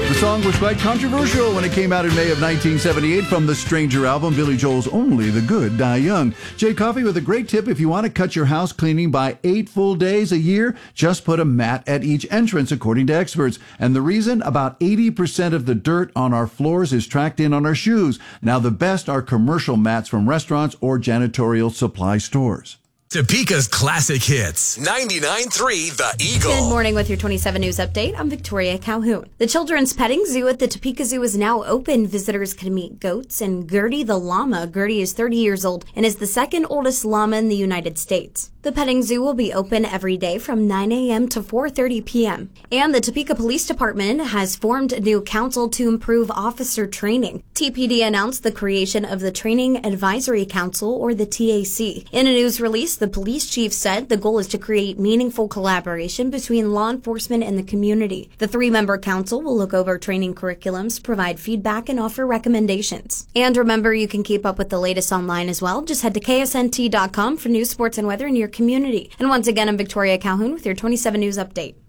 The song was quite controversial when it came out in May of 1978 from the Stranger album, Billy Joel's Only the Good Die Young. Jay Coffey with a great tip. If you want to cut your house cleaning by 8 full days a year, just put a mat at each entrance, according to experts. And the reason, about 80% of the dirt on our floors is tracked in on our shoes. Now, the best are commercial mats from restaurants or janitorial supply stores. Topeka's classic hits. 99.3 The Eagle. Good morning with your 27 News Update. I'm Victoria Calhoun. The Children's Petting Zoo at the Topeka Zoo is now open. Visitors can meet goats and Gertie the llama. Gertie is 30 years old and is the second oldest llama in the United States. The petting zoo will be open every day from 9 a.m. to 4:30 p.m. And the Topeka Police Department has formed a new council to improve officer training. TPD announced the creation of the Training Advisory Council, or the TAC. In a news release, the police chief said the goal is to create meaningful collaboration between law enforcement and the community. The 3-member council will look over training curriculums, provide feedback, and offer recommendations. And remember, you can keep up with the latest online as well. Just head to ksnt.com for news, sports, and weather in your community. And once again, I'm Victoria Calhoun with your 27 News Update.